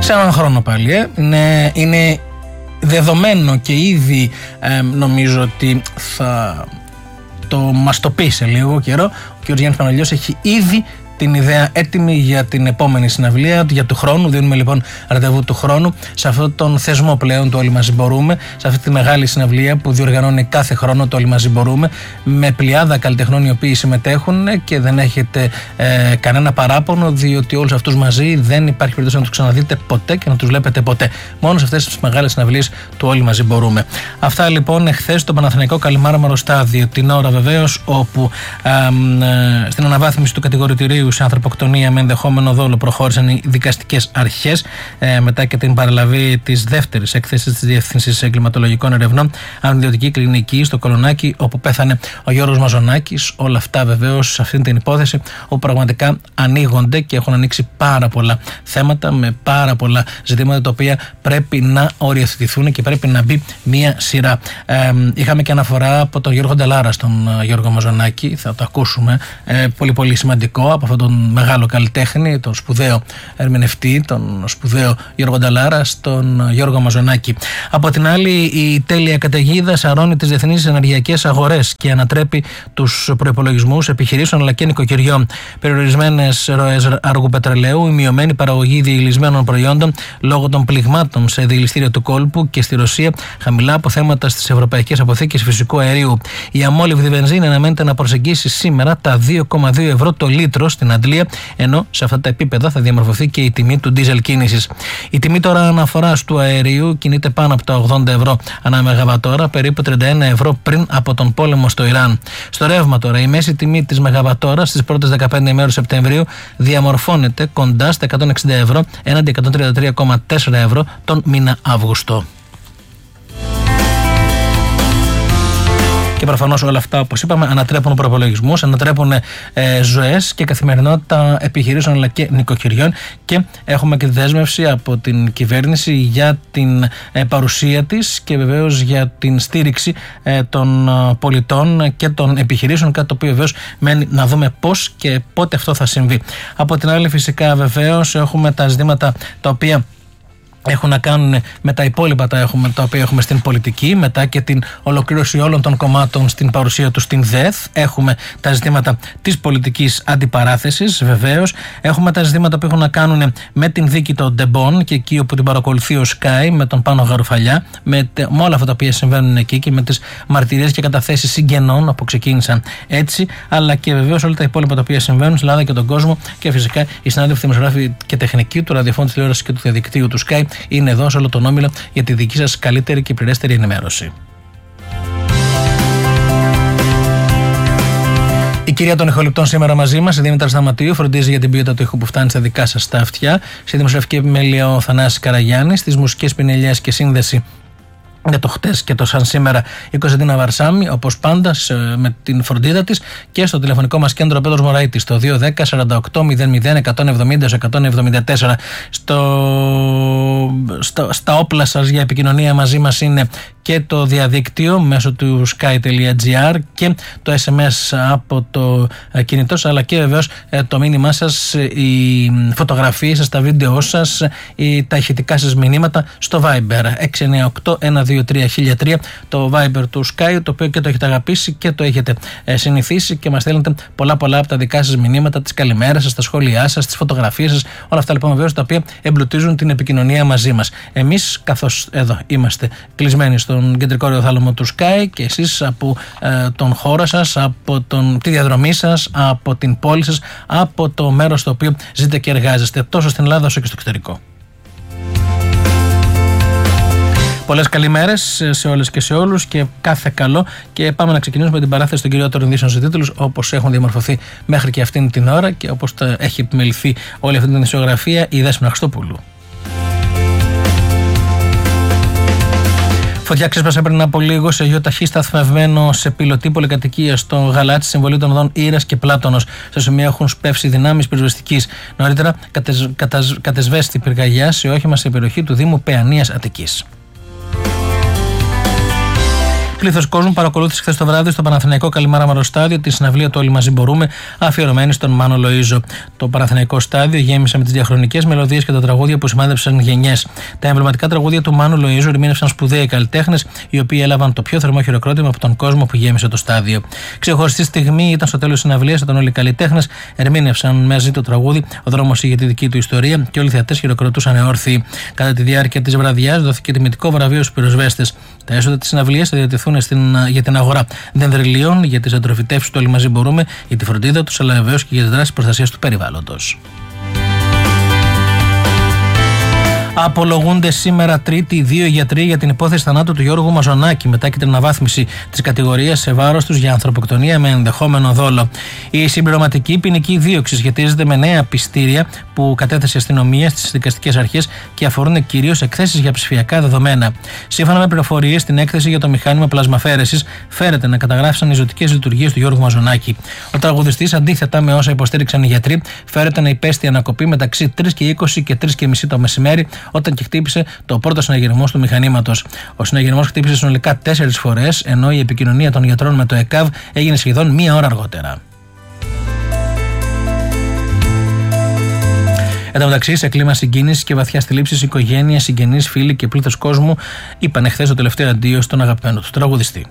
σε έναν χρόνο πάλι. Είναι δεδομένο και ήδη νομίζω ότι θα μας το πει σε λίγο καιρό. Ο κ. Γιάννης Παναγιώτης έχει ήδη την ιδέα έτοιμη για την επόμενη συναυλία, για του χρόνου. Δίνουμε λοιπόν ραντεβού του χρόνου σε αυτόν τον θεσμό πλέον του Όλοι Μαζί Μπορούμε, σε αυτή τη μεγάλη συναυλία που διοργανώνει κάθε χρόνο το Όλοι Μαζί Μπορούμε, με πλειάδα καλλιτεχνών οι οποίοι συμμετέχουν και δεν έχετε κανένα παράπονο, διότι όλους αυτούς μαζί δεν υπάρχει περίπτωση να τους ξαναδείτε ποτέ και να τους βλέπετε ποτέ. Μόνο σε αυτές τις μεγάλες συναυλίες του Όλοι Μαζί Μπορούμε. Αυτά λοιπόν εχθές στο Παναθηναϊκό Καλιμάρμαρο Στάδιο, την ώρα βεβαίως όπου στην αναβάθμιση του κατηγορητηρίου σε ανθρωποκτονία με ενδεχόμενο δόλο προχώρησαν οι δικαστικές αρχές μετά και την παραλαβή της δεύτερης έκθεσης της Διεύθυνσης Εγκληματολογικών Ερευνών Ιδιωτική Κλινική στο Κολονάκι, όπου πέθανε ο Γιώργος Μαζονάκης. Όλα αυτά βεβαίως σε αυτήν την υπόθεση όπου πραγματικά ανοίγονται και έχουν ανοίξει πάρα πολλά θέματα με πάρα πολλά ζητήματα τα οποία πρέπει να οριοθετηθούν και πρέπει να μπει μία σειρά. Είχαμε και αναφορά από τον Γιώργο Νταλάρα στον Γιώργο Μαζονάκη, θα το ακούσουμε, πολύ πολύ σημαντικό, από τον μεγάλο καλλιτέχνη, τον σπουδαίο ερμηνευτή, τον σπουδαίο Γιώργο Νταλάρα, στον Γιώργο Μαζονάκη. Από την άλλη, η τέλεια καταιγίδα σαρώνει τις διεθνείς ενεργειακές αγορές και ανατρέπει τους προϋπολογισμούς επιχειρήσεων αλλά και νοικοκυριών. Περιορισμένες ροές αργού πετρελαίου, η μειωμένη παραγωγή διελισμένων προϊόντων λόγω των πληγμάτων σε διελιστήρια του κόλπου και στη Ρωσία, χαμηλά αποθέματα στις ευρωπαϊκές αποθήκες φυσικού αερίου. Η αμόλυβδη βενζίνη αναμένεται να προσεγγίσει σήμερα τα 2,2 ευρώ το λίτρο στην Αντλία, ενώ σε αυτά τα επίπεδα θα διαμορφωθεί και η τιμή του ντίζελ κίνησης. Η τιμή τώρα αναφοράς του αερίου κινείται πάνω από τα 80 ευρώ ανά μεγαβατόρα, περίπου 31 ευρώ πριν από τον πόλεμο στο Ιράν. Στο ρεύμα τώρα, η μέση τιμή της μεγαβατόρας στις πρώτες 15 ημέρες Σεπτεμβρίου διαμορφώνεται κοντά στα 160 ευρώ έναντι 133,4 ευρώ τον μήνα Αύγουστο. Και προφανώς όλα αυτά, όπως είπαμε, ανατρέπουν προπολογισμούς, ανατρέπουν ζωές και καθημερινότητα επιχειρήσεων αλλά και νοικοκυριών. Και έχουμε και τη δέσμευση από την κυβέρνηση για την παρουσία της και βεβαίως για την στήριξη των πολιτών και των επιχειρήσεων, κάτι το οποίο βεβαίως μένει να δούμε πώς και πότε αυτό θα συμβεί. Από την άλλη, φυσικά, βεβαίως έχουμε τα ζητήματα τα οποία έχουν να κάνουν με τα υπόλοιπα τα οποία έχουμε στην πολιτική, μετά και την ολοκλήρωση όλων των κομμάτων στην παρουσία του στην ΔΕΘ. Έχουμε τα ζητήματα της πολιτικής αντιπαράθεσης, βεβαίως. Έχουμε τα ζητήματα που έχουν να κάνουν με την δίκη των Ντεμπών και εκεί όπου την παρακολουθεί ο Sky με τον Πάνο Γαρουφαλιά, με όλα αυτά τα οποία συμβαίνουν εκεί και με τις μαρτυρίες και καταθέσεις συγγενών που ξεκίνησαν έτσι, αλλά και βεβαίως όλα τα υπόλοιπα τα οποία συμβαίνουν στην Ελλάδα και τον κόσμο. Και φυσικά οι συνάδελφοι δημοσιογράφοι και τεχνικοί του ραδιοφώνου, της τηλεόρασης και του διαδικτύου του Sky είναι εδώ σε όλο τον όμιλο για τη δική σας καλύτερη και πληρέστερη ενημέρωση. Η κυρία των ηχοληπτών σήμερα μαζί μας, η Δήμητρα Σταματίου, φροντίζει για την ποιότητα του ήχου που φτάνει στα δικά σας τα αυτιά. Στη δημοσιογραφική επιμέλεια ο Θανάσης Καραγιάννης, στις μουσικές πινελιές και σύνδεση για το χτες και το σαν σήμερα η Κωνσταντίνα Βαρσάμι, όπως πάντα με την φροντίδα της, και στο τηλεφωνικό μας κέντρο ο Πέτρος Μωραΐτης στο 210 48 00 170 174. Στα όπλα σας για επικοινωνία μαζί μας είναι και το διαδίκτυο μέσω του sky.gr και το SMS από το κινητό σας, αλλά και βεβαίως το μήνυμά σας, οι φωτογραφίες σας, τα βίντεο σας, τα ηχητικά σας μηνύματα στο Viber 698 123 1003, το Viber του Sky, το οποίο και το έχετε αγαπήσει και το έχετε συνηθίσει και μας στέλνετε πολλά από τα δικά σας μηνύματα, τις καλημέρες σας, τα σχόλιά σας, τις φωτογραφίες σας, όλα αυτά λοιπόν βεβαίως τα οποία εμπλουτίζουν την επικοινωνία μαζί μας. Εμείς, καθώς εδώ είμαστε κλεισμένοι στον κεντρικό ραδιοθάλαμο του Sky, και εσείς από τον χώρο σας, από τη διαδρομή σας, από την πόλη σας, από το μέρος στο οποίο ζείτε και εργάζεστε, τόσο στην Ελλάδα όσο και στο εξωτερικό. Πολλές καλημέρες σε όλες και σε όλους και κάθε καλό. Και πάμε να ξεκινήσουμε με την παράθεση των κυριότερων ειδήσεων σε τίτλους, όπως έχουν διαμορφωθεί μέχρι και αυτήν την ώρα και όπως έχει επιμεληθεί όλη αυτή την ισογραφία η Δέσποινα Χριστόπουλου. Φωτιά ξέσπασε πριν από λίγο σε γεωταχή σταθμευμένο σε πιλωτή πολυκατοικία στο Γαλάτσι, συμβολή των οδών Ήρας και Πλάτωνος. Σε σημεία έχουν σπεύσει δυνάμεις πυροσβεστικής. Νωρίτερα κατεσβέστη πυρκαγιά σε όχημα σε περιοχή του Δήμου Παιανίας Αττικής. Πλήθος κόσμου παρακολούθησε χθες το βράδυ στο Παναθηναϊκό Καλιμάραμαρο στάδιο τη συναυλία του Όλοι Μαζί Μπορούμε, αφιερωμένη στον Μάνο Λοΐζο. Το Παναθηναϊκό στάδιο γέμισε με τις διαχρονικές μελωδίες και τα τραγούδια που σημάδεψαν γενιές. Τα εμβληματικά τραγούδια του Μάνου Λοΐζου ερμήνευσαν σπουδαίοι καλλιτέχνες, οι οποίοι έλαβαν το πιο θερμό χειροκρότημα από τον κόσμο που γέμισε το στάδιο. Ξεχωριστή στιγμή ήταν στο τέλος της συναυλίας, όταν όλοι οι καλλιτέχνες ερμήνευσαν μαζί το τραγούδι «Ο δρόμος για τη δική του ιστορία» και όλοι οι θεατές χειροκροτούσαν εόρθιοι. Κατά τη διάρκεια της βραδιάς δόθηκε τιμητικό βραβείο στους πυροσβέστες. Τα έσοδα της συναυλίας θα διατεθούν για την αγορά δενδριλίων, για τις αντροφυτεύσεις του Όλοι Μαζί Μπορούμε, για τη φροντίδα τους, αλλά βεβαίως και για τις δράσεις προστασίας του περιβάλλοντος. Απολογούνται σήμερα Τρίτη 2 γιατροί για την υπόθεση θανάτου του Γιώργου Μαζονάκη μετά και την αναβάθμιση της κατηγορίας σε βάρος τους για ανθρωποκτονία με ενδεχόμενο δόλο. Η συμπληρωματική ποινική δίωξη σχετίζεται με νέα πιστήρια που κατέθεσε η αστυνομία στις δικαστικές αρχές και αφορούν κυρίως εκθέσεις για ψηφιακά δεδομένα. Σύμφωνα με πληροφορίες, στην έκθεση για το μηχάνημα πλασμαφέρεσης φέρεται να καταγράφησαν οι ζωτικές λειτουργίες του Γιώργου Μαζονάκη. Ο τραγουδιστής, αντίθετα με όσα υποστήριξαν οι γιατροί, φέρεται να υπέστη ανακοπή μεταξύ 3:20 και 3:30 το μεσημέρι, όταν και χτύπησε το πρώτο συναγερμό του μηχανήματος. Ο συναγερμός χτύπησε συνολικά 4 φορές, ενώ η επικοινωνία των γιατρών με το ΕΚΑΒ έγινε σχεδόν 1 ώρα αργότερα. Εν τω μεταξύ, σε κλίμα συγκίνησης και βαθιάς θλίψης, οικογένεια, συγγενείς, φίλοι και πλήθος κόσμου είπαν χθες το τελευταίο αντίο στον αγαπημένο του τραγουδιστή.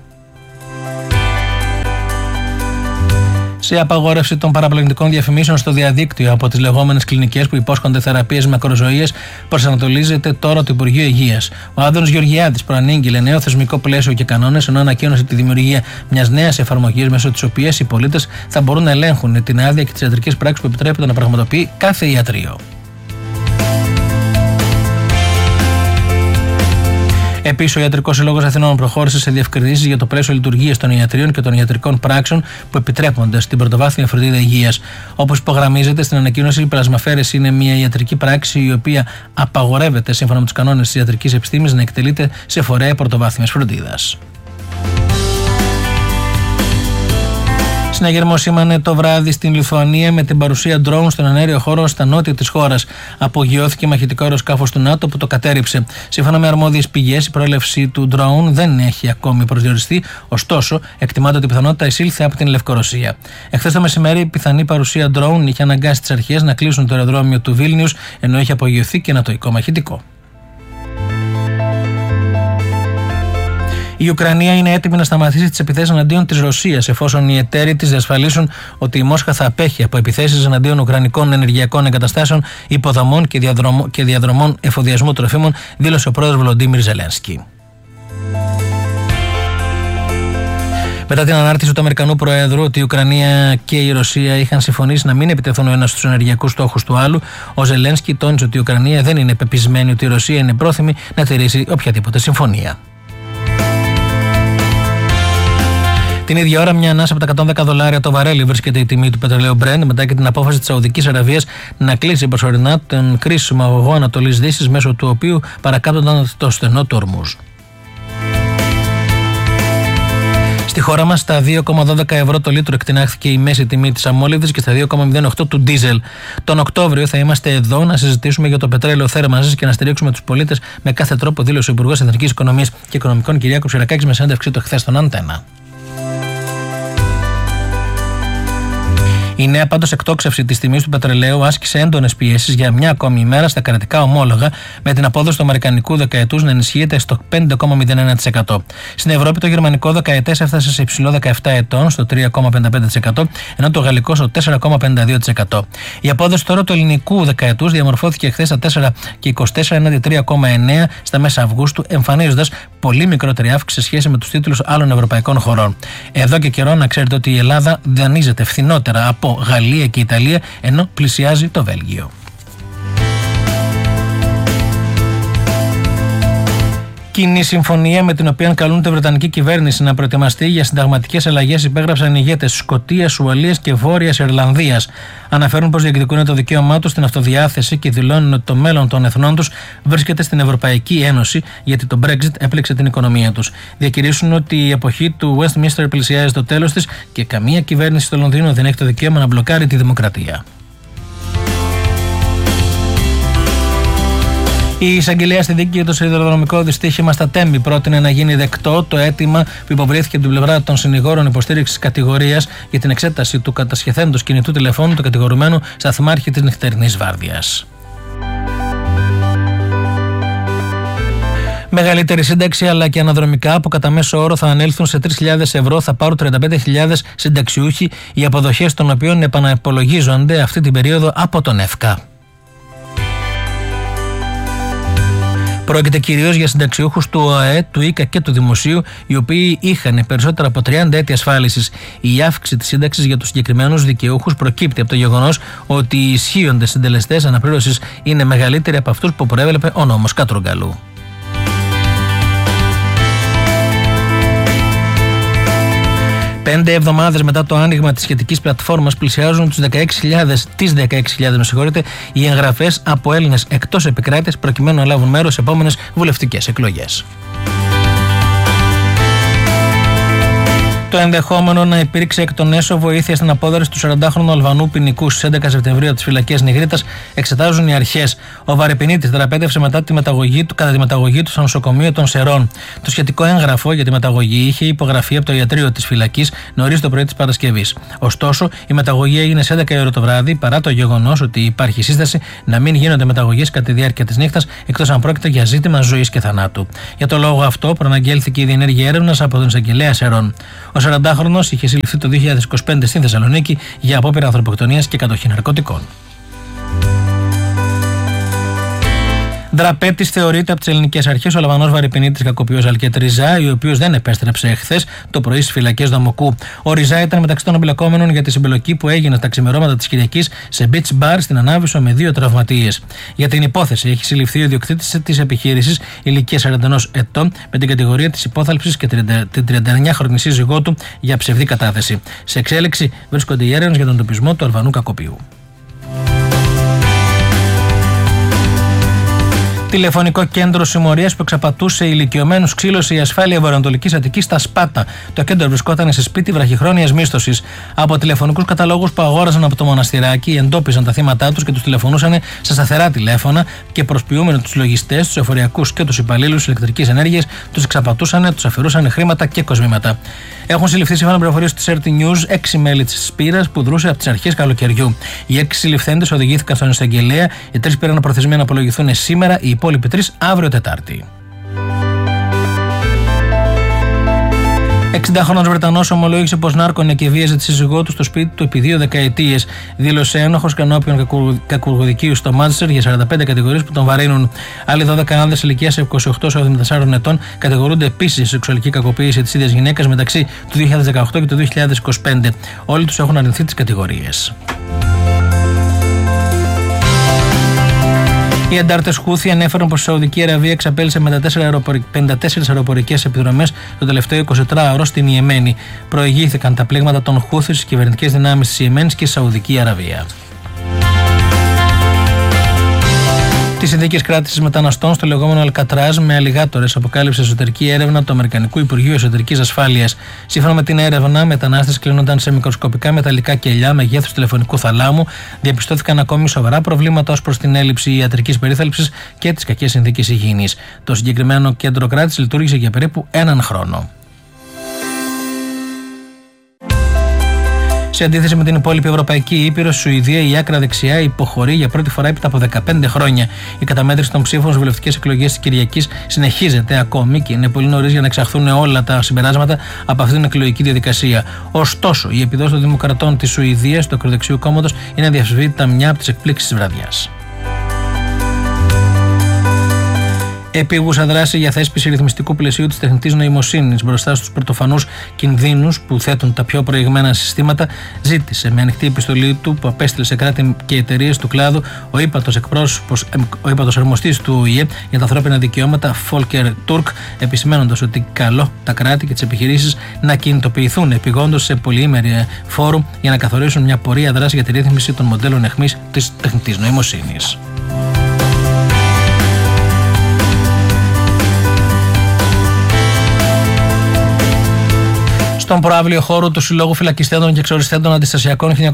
Σε απαγόρευση των παραπλανητικών διαφημίσεων στο διαδίκτυο από τις λεγόμενες κλινικές που υπόσχονται θεραπείες μακροζωίας, προσανατολίζεται τώρα το Υπουργείο Υγείας. Ο Άδωνης Γεωργιάδης προανήγγειλε νέο θεσμικό πλαίσιο και κανόνες, ενώ ανακοίνωσε τη δημιουργία μιας νέας εφαρμογής μέσω της οποίας οι πολίτες θα μπορούν να ελέγχουν την άδεια και τις ιατρικές πράξεις που επιτρέπεται να πραγματοποιεί κάθε ιατρείο. Επίσης, ο Ιατρικός Σύλλογος Αθηνών προχώρησε σε διευκρινήσεις για το πλαίσιο λειτουργίας των ιατρίων και των ιατρικών πράξεων που επιτρέπονται στην πρωτοβάθμια φροντίδα υγείας. Όπως υπογραμμίζεται στην ανακοίνωση, η πλασμαφέρεση είναι μια ιατρική πράξη η οποία απαγορεύεται σύμφωνα με τους κανόνες της ιατρικής επιστήμης να εκτελείται σε φορέα πρωτοβάθμιας φροντίδας. Συναγερμό σήμανε το βράδυ στην Λιθουανία με την παρουσία ντρόουν στον εναέριο χώρο στα νότια της χώρας. Απογειώθηκε μαχητικό αεροσκάφος του ΝΑΤΟ που το κατέρριψε. Σύμφωνα με αρμόδιες πηγές, η προέλευση του ντρόουν δεν έχει ακόμη προσδιοριστεί, ωστόσο, εκτιμάται ότι η πιθανότητα εισήλθε από την Λευκορωσία. Εχθές το μεσημέρι, η πιθανή παρουσία ντρόουν είχε αναγκάσει τις αρχές να κλείσουν το αεροδρόμιο του Βίλνιους, ενώ είχε απογειωθεί και νατοϊκό μαχητικό. Η Ουκρανία είναι έτοιμη να σταματήσει τις επιθέσεις εναντίον της Ρωσίας, εφόσον οι εταίροι της διασφαλίσουν ότι η Μόσχα θα απέχει από επιθέσεις εναντίον ουκρανικών ενεργειακών εγκαταστάσεων, υποδομών και διαδρομών εφοδιασμού τροφίμων, δήλωσε ο πρόεδρος Βολοντίμιρ Ζελένσκι. Μετά την ανάρτηση του Αμερικανού Προέδρου ότι η Ουκρανία και η Ρωσία είχαν συμφωνήσει να μην επιτεθούν ο ένας στους ενεργειακούς στόχους του άλλου, ο Ζελένσκι τόνισε ότι η Ουκρανία δεν είναι πεπισμένη ότι η Ρωσία είναι πρόθυμη να τηρήσει οποιαδήποτε συμφωνία. Την ίδια ώρα, μια ανάσα από τα $110 το βαρέλι βρίσκεται η τιμή του πετρελαίου Brent μετά και την απόφαση της Σαουδικής Αραβίας να κλείσει προσωρινά τον κρίσιμο αγωγό Ανατολής Δύσης, μέσω του οποίου παρακάπτονταν το στενό του Ορμούζ. Στη χώρα μας, στα 2,12 ευρώ το λίτρο εκτινάχθηκε η μέση τιμή της αμόλυβδης και στα 2,08 του ντίζελ. Τον Οκτώβριο θα είμαστε εδώ να συζητήσουμε για το πετρέλαιο θέρμανσης και να στηρίξουμε τους πολίτες με κάθε τρόπο, δήλωσε ο Υπουργός Εθνικής Οικονομίας και Οικονομικών κ. Ψηρακάκης με συνέντευξή του χθες στον Αντένα. Η νέα πάντως εκτόξευση της τιμής του πετρελαίου άσκησε έντονες πιέσεις για μια ακόμη ημέρα στα κρατικά ομόλογα, με την απόδοση του αμερικανικού δεκαετούς να ενισχύεται στο 5,01%. Στην Ευρώπη το γερμανικό δεκαετές έφτασε σε υψηλό 17 ετών στο 3,55%, ενώ το γαλλικό στο 4,52%. Η απόδοση τώρα του ελληνικού δεκαετούς διαμορφώθηκε χθες στα 4,24 έναντι 3,9 στα μέσα Αυγούστου, εμφανίζοντας πολύ μικρότερη αύξηση σε σχέση με τους τίτλους άλλων ευρωπαϊκών χωρών. Εδώ και καιρό να ξέρετε ότι η Ελλάδα δανείζεται φθηνότερα από Γαλλία και Ιταλία, ενώ πλησιάζει το Βέλγιο. Κοινή συμφωνία με την οποία καλούν τη Βρετανική κυβέρνηση να προετοιμαστεί για συνταγματικές αλλαγές υπέγραψαν οι ηγέτες Σκωτίας, Ουαλίας και Βόρειας Ιρλανδίας. Αναφέρουν πως διεκδικούν το δικαίωμά τους στην αυτοδιάθεση και δηλώνουν ότι το μέλλον των εθνών τους βρίσκεται στην Ευρωπαϊκή Ένωση, γιατί το Brexit έπληξε την οικονομία τους. Διακηρύσουν ότι η εποχή του Westminster πλησιάζει στο τέλος της και καμία κυβέρνηση στο Λονδίνο δεν έχει το δικαίωμα να μπλοκάρει τη δημοκρατία. Η εισαγγελέα στη δίκη για το σιδηροδρομικό δυστύχημα στα Τέμπη πρότεινε να γίνει δεκτό το αίτημα που υποβλήθηκε από την πλευρά των συνηγόρων υποστήριξης κατηγορίας για την εξέταση του κατασχεθέντος κινητού τηλεφώνου του κατηγορουμένου σταθμάρχη της νυχτερινής βάρδιας. Μεγαλύτερη σύνταξη αλλά και αναδρομικά που κατά μέσο όρο θα ανέλθουν σε 3.000 ευρώ θα πάρουν 35.000 συνταξιούχοι, οι αποδοχές των οποίων επαναυπολογίζονται αυτή την περίοδο από τον ΕΦΚΑ. Πρόκειται κυρίως για συνταξιούχους του ΟΑΕ, του ΙΚΑ και του Δημοσίου, οι οποίοι είχαν περισσότερα από 30 έτη ασφάλισης. Η αύξηση της σύνταξης για τους συγκεκριμένους δικαιούχους προκύπτει από το γεγονός ότι οι ισχύοντες συντελεστές αναπλήρωσης είναι μεγαλύτεροι από αυτούς που προέβλεπε ο νόμος Κατρούγκαλου. 5 εβδομάδες μετά το άνοιγμα της σχετικής πλατφόρμας πλησιάζουν τις 16.000 οι εγγραφές από Έλληνες εκτός επικράτειας προκειμένου να λάβουν μέρος σε επόμενες βουλευτικές εκλογές. Το ενδεχόμενο να υπήρξε εκ των έσω βοήθεια στην απόδραση του 40χρονου Αλβανού ποινικού στις 11 Σεπτεμβρίου από τις φυλακές Νιγρίτας εξετάζουν οι αρχές. Ο Βαρεπινίτης θεραπεύτευσε κατά τη μεταγωγή του στο νοσοκομείο των Σερών. Το σχετικό έγγραφο για τη μεταγωγή είχε υπογραφεί από το ιατρείο της φυλακής νωρίς το πρωί της Παρασκευής. Ωστόσο, η μεταγωγή έγινε σε 11 η ώρα το βράδυ παρά το γεγονός ότι υπάρχει σύσταση να μην γίνονται μεταγωγές κατά τη διάρκεια της νύχτας εκτός αν πρόκειται για ζήτημα ζωής και θανάτου. Για το λόγο αυτό, προαναγγέλθηκε η διενέργεια έρευνας από τον εισαγγελέα Σερών. Ο 40χρονος είχε συλληφθεί το 2025 στην Θεσσαλονίκη για απόπειρα ανθρωποκτονίας και κατοχή ναρκωτικών. Δραπέτης θεωρείται από τις ελληνικές αρχές ο Αλβανός Βαρεπινίτης κακοποιός Αλκέτ Ριζά, ο οποίος δεν επέστρεψε εχθές το πρωί στις φυλακές Δαμοκού. Ο Ριζά ήταν μεταξύ των εμπλεκόμενων για τη συμπλοκή που έγινε στα ξημερώματα της Κυριακής σε beach bar στην Ανάβησο με 2 τραυματίες. Για την υπόθεση έχει συλληφθεί ο ιδιοκτήτης της επιχείρησης ηλικίας 41 ετών με την κατηγορία της υπόθαλψης και την 39χρονη σύζυγό του για ψευδή κατάθεση. Σε εξέλιξη βρίσκονται οι έρευνες για τον εντοπισμό του Αλβανού κακοποιού. Τηλεφωνικό κέντρο συμμορίας που εξαπατούσε ηλικιωμένους ξύλωσε η ασφάλεια βορειοανατολικής Αττικής στα Σπάτα. Το κέντρο βρισκόταν σε σπίτι βραχυχρόνιας μίσθωσης. Από τηλεφωνικούς καταλόγους που αγόραζαν από το μοναστηράκι, εντόπιζαν τα θύματά τους και τους τηλεφωνούσαν σε σταθερά τηλέφωνα και προσποιούμενοι τους λογιστές, τους εφοριακούς και τους υπαλλήλους ηλεκτρικής ενέργειας, τους εξαπατούσαν, τους αφαιρούσαν χρήματα και κοσμήματα. Έχουν συλληφθεί σύμφωνα με πληροφορίες του CRT News 6 μέλη της Σπύρας που δρούσε από τις αρχές καλοκαιριού. Οι 6 συλληφθέντες οδηγήθηκαν στον εισαγγελέα, οι 3 πήραν προθεσμία να απολογηθούν σήμερα, οι υπόλοιποι 3 αύριο Τετάρτη. 60χρονος Βρετανός ομολόγησε πως νάρκωνε και βίαζε τη σύζυγό του στο σπίτι του επί 2 δεκαετίες. Δήλωσε ένοχος κανόπιον κακουργοδικείου στο Μάντσεστερ για 45 κατηγορίες που τον βαρύνουν. Άλλοι 12 άνδρες ηλικίας 28-74 ετών κατηγορούνται επίσης για σεξουαλική κακοποίηση της ίδιας γυναίκας μεταξύ του 2018 και του 2025. Όλοι τους έχουν αρνηθεί τις κατηγορίες. Οι αντάρτες Χούθι ανέφεραν πως η Σαουδική Αραβία εξαπέλυσε με 54 αεροπορικές επιδρομές το τελευταίο 24ωρο στην Ιεμένη. Προηγήθηκαν τα πλήγματα των Χούθι στις κυβερνητικές δυνάμεις της Ιεμένης και στη Σαουδική Αραβία. Τις συνθήκες κράτησης μεταναστών στο λεγόμενο Αλκατράζ με αλιγάτορες αποκάλυψε εσωτερική έρευνα του Αμερικανικού Υπουργείου Εσωτερικής Ασφάλειας. Σύμφωνα με την έρευνα, μετανάστες κλείνονταν σε μικροσκοπικά μεταλλικά κελιά μεγέθους τηλεφωνικού θαλάμου. Διαπιστώθηκαν ακόμη σοβαρά προβλήματα ως προς την έλλειψη ιατρικής περίθαλψης και τις κακές συνθήκες υγιεινής. Το συγκεκριμένο κέντρο κράτησης λειτουργήσε για περίπου 1 χρόνο. Σε αντίθεση με την υπόλοιπη Ευρωπαϊκή Ήπειρο, στη Σουηδία η άκρα δεξιά υποχωρεί για πρώτη φορά έπειτα από 15 χρόνια. Η καταμέτρηση των ψήφων στις βουλευτικές εκλογές της Κυριακής συνεχίζεται ακόμη και είναι πολύ νωρίς για να εξαχθούν όλα τα συμπεράσματα από αυτή την εκλογική διαδικασία. Ωστόσο, η επιδόση των Δημοκρατών της Σουηδίας, του ακροδεξιού κόμματος, είναι αδιαφυσβήτητα μια από τις εκπλήξεις της βραδιάς. Επίγουσα δράση για θέσπιση ρυθμιστικού πλαισίου της τεχνητής νοημοσύνης μπροστά στους πρωτοφανούς κινδύνους που θέτουν τα πιο προηγμένα συστήματα, ζήτησε με ανοιχτή επιστολή του που απέστειλε σε κράτη και εταιρείες του κλάδου ο ύπατος αρμοστής του ΟΗΕ για τα ανθρώπινα δικαιώματα Volker Turk, επισημένοντας ότι καλό τα κράτη και τις επιχειρήσεις να κινητοποιηθούν επιγόντως σε πολυήμερη φόρουμ για να καθορίσουν μια πορεία δράση για τη ρύθμιση των μοντέλων εχμής της τεχνητής νοημοσύνης. Στον προαύλιο χώρο του Συλλόγου Φυλακιστέντων και Εξοριστέντων Αντιστασιακών 1967-1974,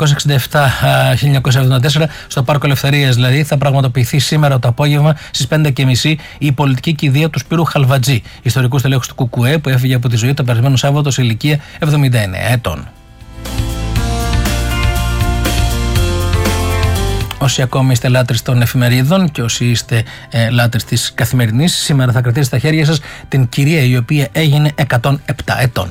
στο Πάρκο Ελευθερίας δηλαδή, θα πραγματοποιηθεί σήμερα το απόγευμα στις 5:30 η πολιτική κηδεία του Σπύρου Χαλβατζή, ιστορικού στελέχους του ΚΚΕ, που έφυγε από τη ζωή το περασμένο Σάββατο σε ηλικία 79 ετών. Όσοι ακόμη είστε λάτρεις των εφημερίδων και όσοι είστε λάτρεις της Καθημερινής, σήμερα θα κρατήσετε στα χέρια σας την κυρία η οποία έγινε 107 ετών.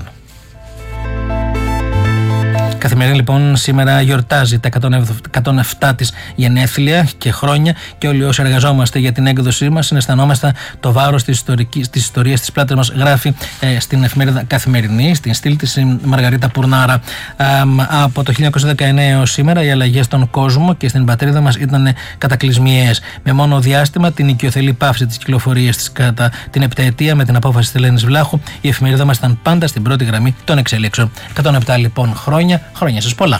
Καθημερινή λοιπόν σήμερα γιορτάζει τα 107 της γενέθλια και χρόνια, και όλοι όσοι εργαζόμαστε για την έκδοσή μας συναισθανόμαστε το βάρος της ιστορίας της πλάτης μας, γράφει στην εφημερίδα Καθημερινή, στην στήλη της η Μαργαρίτα Πουρνάρα. Από το 1919 έως σήμερα οι αλλαγές στον κόσμο και στην πατρίδα μας ήταν κατακλυσμιαίες. Με μόνο διάστημα την οικειοθελή πάυση της κυκλοφορίας της κατά την επταετία με την απόφαση της Ελένης Βλάχου, η εφημερίδα μας ήταν πάντα στην πρώτη γραμμή των εξελίξεων. 107 λοιπόν χρόνια. Χρόνια σας πολλά.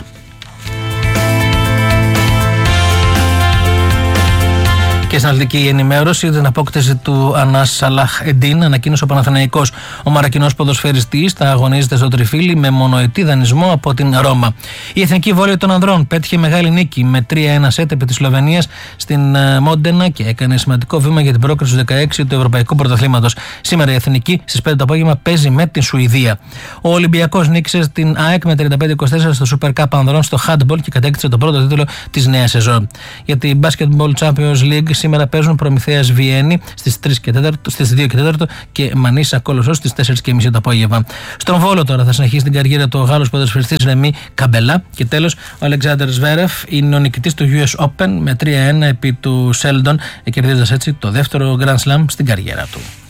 Και στην αθλητική ενημέρωση, την απόκτηση του Ανάς Σαλάχ Εντίν, ανακοίνωσε ο Παναθηναϊκός. Ο Μαρακινός ποδοσφαιριστής θα αγωνίζεται στο Τριφύλι με μονοετή δανεισμό από την Ρώμα. Η εθνική βόλεϊ των ανδρών πέτυχε μεγάλη νίκη με 3-1 σετ επί της Σλοβενίας στην Μόντενα και έκανε σημαντικό βήμα για την πρόκριση του 16 του Ευρωπαϊκού Πρωταθλήματος. Σήμερα η εθνική στις 5 το απόγευμα παίζει με την Σουηδία. Ο Ολυμπιακός νίκησε στην ΑΕΚ με 35-24 στο Super Cup ανδρών στο handball και κατέκτησε τον πρώτο τίτλο της νέας σεζόν. Για την Basketball Champions League σήμερα παίζουν Προμηθέας Βιέννη στις 2 και 4 και Μανίσα Κόλοσσος στις 4:30 το απόγευμα. Στον Βόλο τώρα θα συνεχίσει την καριέρα του ο Γάλλος ποδοσφαιριστής Ρεμί Καμπελά. Και τέλος, ο Αλεξάνδερ Σβέρεφ είναι ο νικητής του US Open με 3-1 επί του Σέλντον, κερδίζοντας έτσι το δεύτερο Grand Slam στην καριέρα του.